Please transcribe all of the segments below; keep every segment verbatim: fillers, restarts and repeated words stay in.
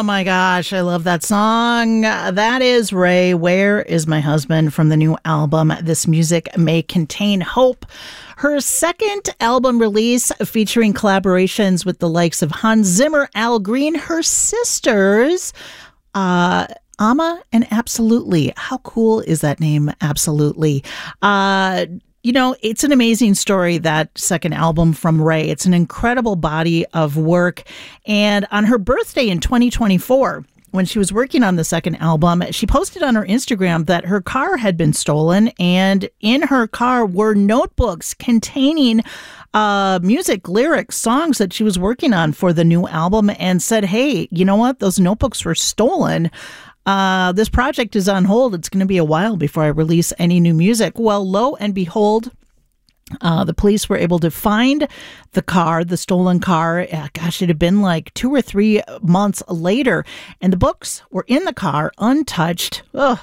Oh my gosh, I love that song. That is Ray, Where Is My Husband, from the new album, This Music May Contain Hope. Her second album release featuring collaborations with the likes of Hans Zimmer, Al Green, her sisters, uh, Amma and Absolutely. How cool is that name, Absolutely? Uh, You know, it's an amazing story, that second album from Ray. It's an incredible body of work. And on her birthday in twenty twenty-four, when she was working on the second album, she posted on her Instagram that her car had been stolen, and in her car were notebooks containing uh, music, lyrics, songs that she was working on for the new album, and said, hey, you know what? Those notebooks were stolen. Uh, this project is on hold. It's going to be a while before I release any new music. Well, lo and behold, uh, the police were able to find the car, the stolen car. Uh, gosh, it had been like two or three months later, and the books were in the car untouched. Ugh.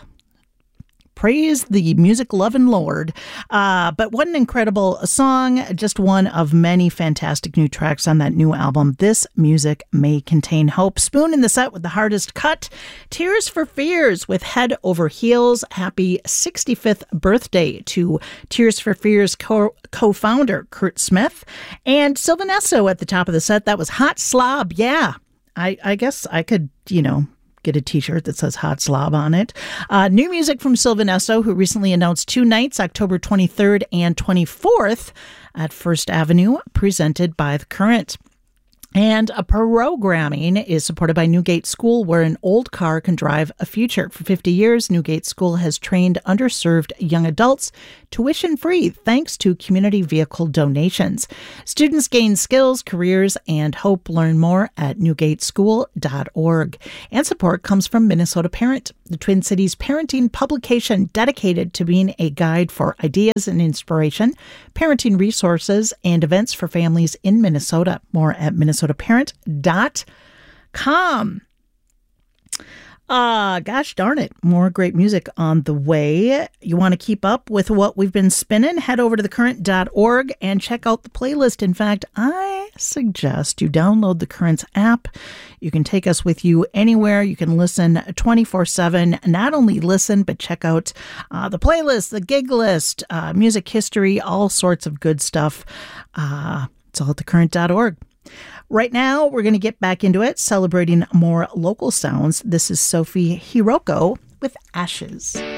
Praise the music-loving Lord. Uh, but what an incredible song. Just one of many fantastic new tracks on that new album, This Music May Contain Hope. Spoon in the set with The Hardest Cut. Tears for Fears with Head Over Heels. Happy sixty-fifth birthday to Tears for Fears co- co-founder Kurt Smith. And Sylvan Esso at the top of the set. That was Hot Slob. Yeah, I, I guess I could, you know, get a t-shirt that says Hot Slob on it. Uh, new music from Sylvan Esso, who recently announced two nights, October twenty-third and twenty-fourth at First Avenue, presented by The Current. And a programming is supported by Newgate School, where an old car can drive a future. For fifty years, Newgate School has trained underserved young adults tuition-free thanks to community vehicle donations. Students gain skills, careers, and hope. Learn more at newgate school dot org. And support comes from Minnesota Parent, the Twin Cities parenting publication dedicated to being a guide for ideas and inspiration, parenting resources, and events for families in Minnesota. More at minnesota parent dot com. Uh, gosh darn it. More great music on the way. You want to keep up with what we've been spinning? Head over to the current dot org and check out the playlist. In fact, I suggest you download the Currents app. You can take us with you anywhere. You can listen twenty-four seven. Not only listen, but check out uh, the playlist, the gig list, uh, music history, all sorts of good stuff. Uh, it's all at the current dot org. Right now, we're going to get back into it, celebrating more local sounds. This is Sophie Hiroko with Ashes.